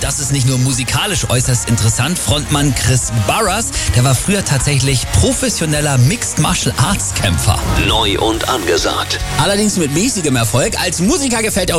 das ist nicht nur musikalisch äußerst interessant. Frontmann Chris Barras, der war früher tatsächlich professioneller Mixed Martial Arts Kämpfer. Neu und angesagt. Allerdings mit mäßigem Erfolg. Als Musiker gefällt er